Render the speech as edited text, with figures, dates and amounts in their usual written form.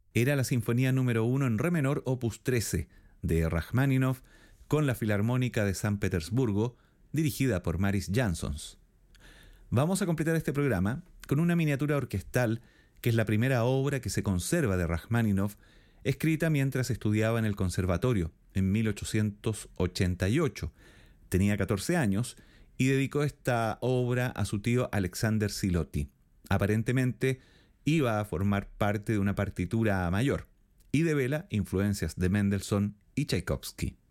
era la Sinfonía número 1 en re menor, opus 13, de Rajmáninov, con la Filarmónica de San Petersburgo, dirigida por Maris Jansons. Vamos a completar este programa con una miniatura orquestal que es la primera obra que se conserva de Rajmáninov, escrita mientras estudiaba en el conservatorio en 1888. Tenía 14 años y dedicó esta obra a su tío Alexander Silotti. Aparentemente iba a formar parte de una partitura mayor y devela influencias de Mendelssohn y Tchaikovsky.